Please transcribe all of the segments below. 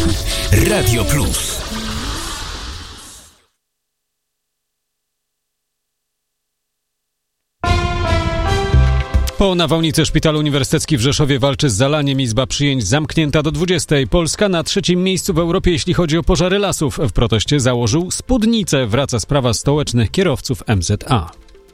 Radio Plus. Po nawałnicy Szpital Uniwersytecki w Rzeszowie walczy z zalaniem. Izba przyjęć zamknięta do 20. Polska na 3. miejscu w Europie, jeśli chodzi o pożary lasów. W proteście założył spódnicę. Wraca sprawa stołecznych kierowców MZA.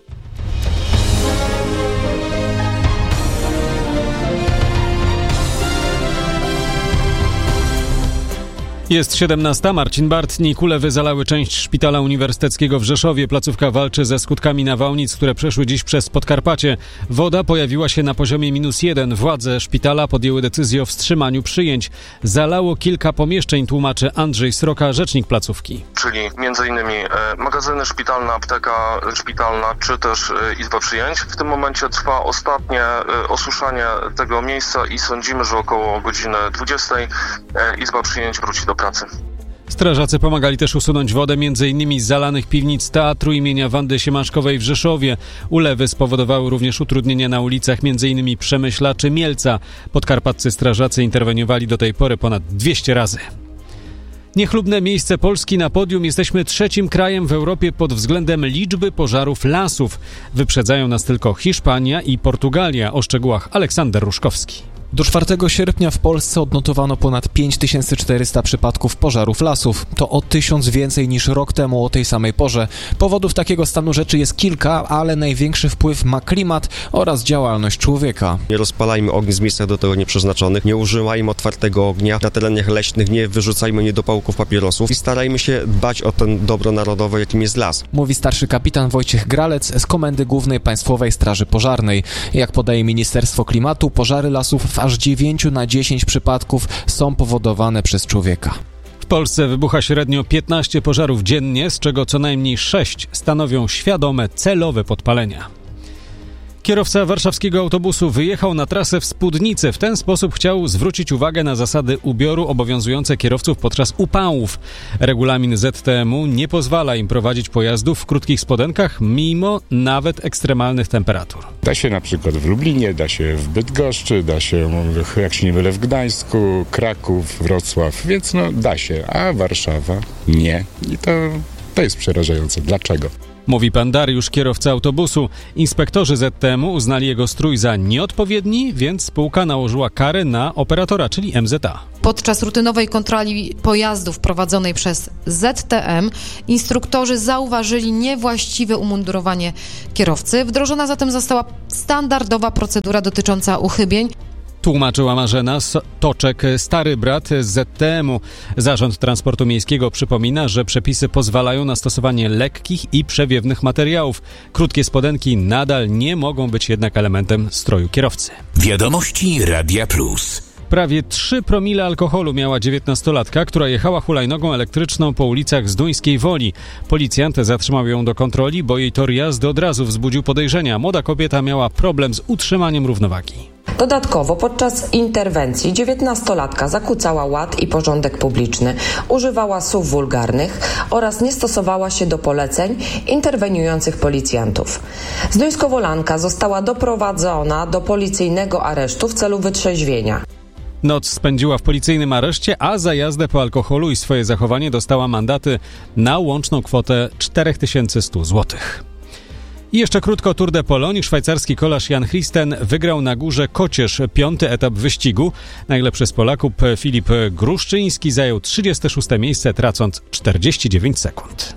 Jest 17. Marcin Bartnik. Ulewy zalały część Szpitala Uniwersyteckiego w Rzeszowie. Placówka walczy ze skutkami nawałnic, które przeszły dziś przez Podkarpacie. Woda pojawiła się na poziomie -1. Władze szpitala podjęły decyzję o wstrzymaniu przyjęć. Zalało kilka pomieszczeń, tłumaczy Andrzej Sroka, rzecznik placówki. Czyli m.in. magazyny szpitalne, apteka szpitalna, czy też izba przyjęć. W tym momencie trwa ostatnie osuszanie tego miejsca i sądzimy, że około godziny 20 izba przyjęć wróci do pracy. Strażacy pomagali też usunąć wodę m.in. z zalanych piwnic Teatru imienia Wandy Siemaszkowej w Rzeszowie. Ulewy spowodowały również utrudnienia na ulicach m.in. Przemyśla czy Mielca. Podkarpaccy strażacy interweniowali do tej pory ponad 200 razy. Niechlubne miejsce Polski na podium. Jesteśmy 3. krajem w Europie pod względem liczby pożarów lasów. Wyprzedzają nas tylko Hiszpania i Portugalia. O szczegółach Aleksander Ruszkowski. Do 4 sierpnia w Polsce odnotowano ponad 5400 przypadków pożarów lasów. To o 1000 więcej niż rok temu o tej samej porze. Powodów takiego stanu rzeczy jest kilka, ale największy wpływ ma klimat oraz działalność człowieka. Nie rozpalajmy ognisk w miejscach do tego nieprzeznaczonych, nie używajmy otwartego ognia na terenach leśnych, nie wyrzucajmy niedopałków papierosów i starajmy się dbać o ten dobro narodowe, jakim jest las. Mówi starszy kapitan Wojciech Gralec z Komendy Głównej Państwowej Straży Pożarnej. Jak podaje Ministerstwo Klimatu, pożary lasów w aż 9 na 10 przypadków są powodowane przez człowieka. W Polsce wybucha średnio 15 pożarów dziennie, z czego co najmniej 6 stanowią świadome, celowe podpalenia. Kierowca warszawskiego autobusu wyjechał na trasę w spódnicy. W ten sposób chciał zwrócić uwagę na zasady ubioru obowiązujące kierowców podczas upałów. Regulamin ZTM-u nie pozwala im prowadzić pojazdów w krótkich spodenkach, mimo nawet ekstremalnych temperatur. Da się na przykład w Lublinie, da się w Bydgoszczy, da się, jak się nie mylę, w Gdańsku, Kraków, Wrocław, więc da się, a Warszawa nie. I to jest przerażające. Dlaczego? Mówi pan Dariusz, kierowca autobusu. Inspektorzy ZTM-u uznali jego strój za nieodpowiedni, więc spółka nałożyła karę na operatora, czyli MZA. Podczas rutynowej kontroli pojazdów prowadzonej przez ZTM instruktorzy zauważyli niewłaściwe umundurowanie kierowcy. Wdrożona zatem została standardowa procedura dotycząca uchybień. Tłumaczyła Marzena Toczek, stary brat z ZTM-u. Zarząd Transportu Miejskiego przypomina, że przepisy pozwalają na stosowanie lekkich i przewiewnych materiałów. Krótkie spodenki nadal nie mogą być jednak elementem stroju kierowcy. Wiadomości Radia Plus. Prawie 3 promile alkoholu miała 19-latka, która jechała hulajnogą elektryczną po ulicach Zduńskiej Woli. Policjant zatrzymał ją do kontroli, bo jej tor jazdy od razu wzbudził podejrzenia. Młoda kobieta miała problem z utrzymaniem równowagi. Dodatkowo podczas interwencji 19-latka zakłócała ład i porządek publiczny, używała słów wulgarnych oraz nie stosowała się do poleceń interweniujących policjantów. Zduńskowolanka została doprowadzona do policyjnego aresztu w celu wytrzeźwienia. Noc spędziła w policyjnym areszcie, a za jazdę po alkoholu i swoje zachowanie dostała mandaty na łączną kwotę 4100 zł. I jeszcze krótko Tour de Pologne. Szwajcarski kolarz Jan Christen wygrał na Górze Kocież 5. etap wyścigu. Najlepszy z Polaków Filip Gruszczyński zajął 36. miejsce, tracąc 49 sekund.